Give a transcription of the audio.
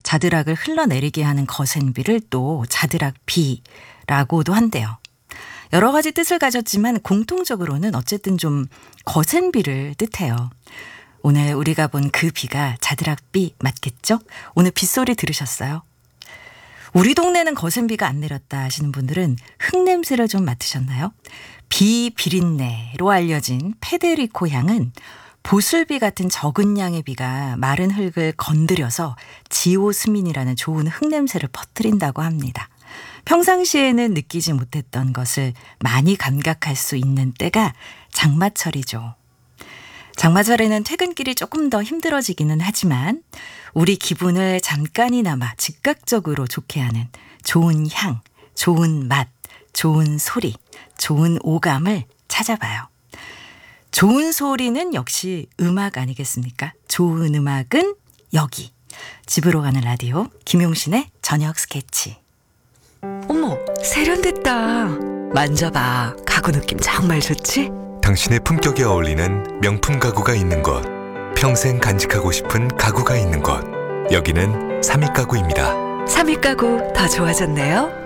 자드락을 흘러내리게 하는 거센비를 또 자드락비라고도 한대요. 여러 가지 뜻을 가졌지만 공통적으로는 어쨌든 좀 거센 비를 뜻해요. 오늘 우리가 본 그 비가 자드락비 맞겠죠? 오늘 빗소리 들으셨어요? 우리 동네는 거센 비가 안 내렸다 하시는 분들은 흙냄새를 좀 맡으셨나요? 비 비린내로 알려진 페데리코 향은 보슬비 같은 적은 양의 비가 마른 흙을 건드려서 지오스민이라는 좋은 흙냄새를 퍼뜨린다고 합니다. 평상시에는 느끼지 못했던 것을 많이 감각할 수 있는 때가 장마철이죠. 장마철에는 퇴근길이 조금 더 힘들어지기는 하지만 우리 기분을 잠깐이나마 즉각적으로 좋게 하는 좋은 향, 좋은 맛, 좋은 소리, 좋은 오감을 찾아봐요. 좋은 소리는 역시 음악 아니겠습니까? 좋은 음악은 여기. 집으로 가는 라디오 김용신의 저녁 스케치. 어머, 세련됐다. 만져봐. 가구 느낌 정말 좋지? 당신의 품격에 어울리는 명품 가구가 있는 곳, 평생 간직하고 싶은 가구가 있는 곳, 여기는 삼익가구입니다. 삼익 가구 더 좋아졌네요.